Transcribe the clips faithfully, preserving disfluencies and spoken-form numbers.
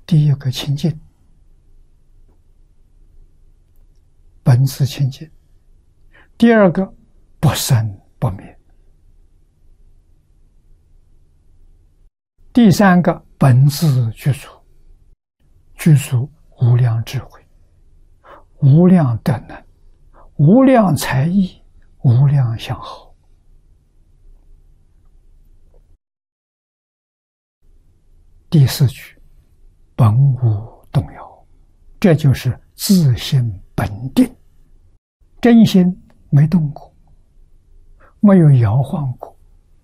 第一个清净，本自清净；第二个不生不灭；第三个本自具足，具足无量智慧、无量德能、无量才艺、无量相好。第四句本无动摇，这就是自性本定，真心没动过，没有摇晃过，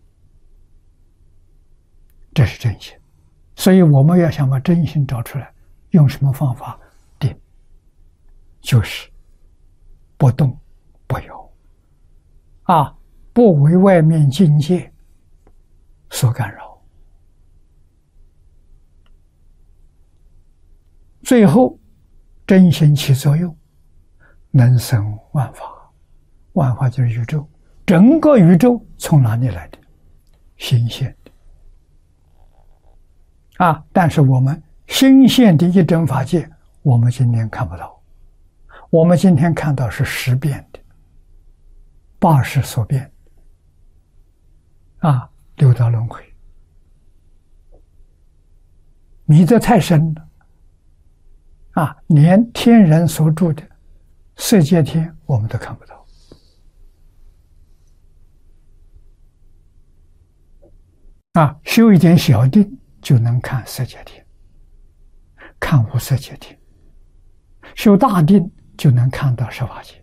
这是真心。所以我们要想把真心找出来，用什么方法定？就是不动不摇啊，不为外面境界所干扰。最后真心起作用，能生万法。万法就是宇宙，整个宇宙从哪里来的？心现的啊！但是我们心现的一真法界，我们今天看不到。我们今天看到是识变的，八识所变啊，六道轮回，迷得太深了啊！连天人所住的色界天我们都看不到啊！修一点小定就能看色界天，看无色界天；修大定就能看到十法界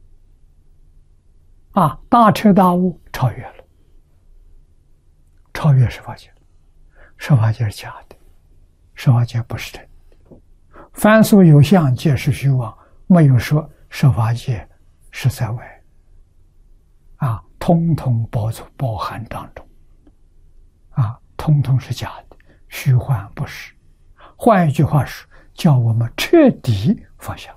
啊！大彻大悟，超越了，超越十法界了。十法界是假的，十法界不是真的。凡所有相，皆是虚妄，没有说十法界是在外啊，通通包住包含当中啊，通通是假的，虚幻不实。换一句话说，叫我们彻底放下，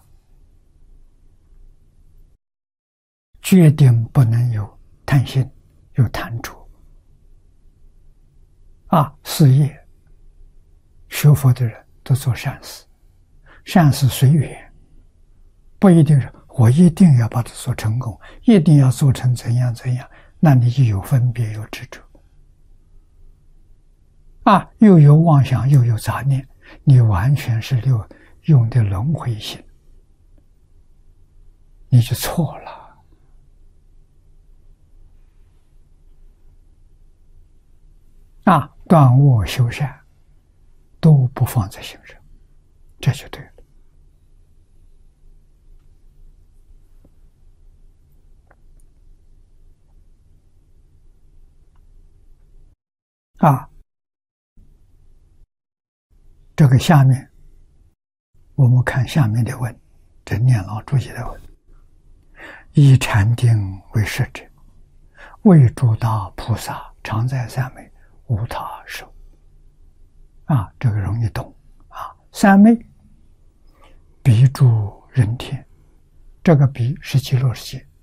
决定不能有贪心，有贪着啊。事业学佛的人都做善事，善事随缘，不一定是我一定要把它做成功，一定要做成怎样怎样，那你就有分别，有执着啊，又有妄想，又有杂念，你完全是用用的轮回心，你就错了啊！断恶修善都不放在心上，这就对了啊！这个下面我们看下面的问，这念老注解的问：以禅定为摄者，为诸大菩萨常在三昧，无他受啊，这个容易懂啊。三昧比诸人天，这个比是极乐世界，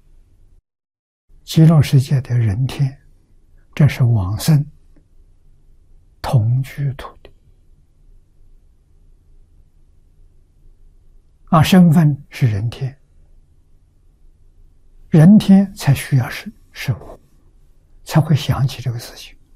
极乐世界的人天，这是往生同居土地啊，身份是人天，人天才需要事事物，才会想起这个事情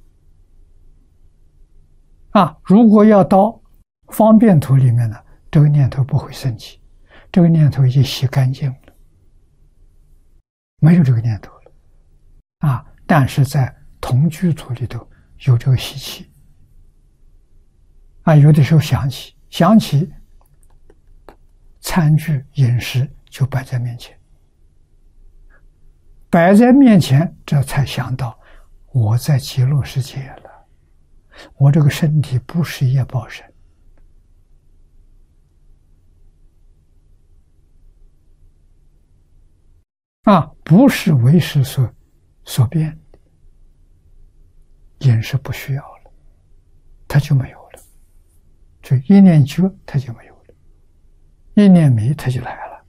啊。如果要到方便土里面呢，这个念头不会升起，这个念头已经洗干净了，没有这个念头了啊。但是在同居土里头有这个习气啊，有的时候想起想起餐具饮食就摆在面前，摆在面前，这才想到我在极乐世界了，我这个身体不是业报身啊，不是为识所所变的，饮食不需要了，它就没有了，就一念觉它就没有了，一念迷它就来了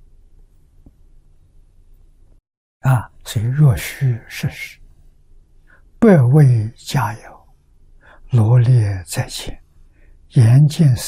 啊。所以若虚实实，百味佳肴罗列在前， 眼见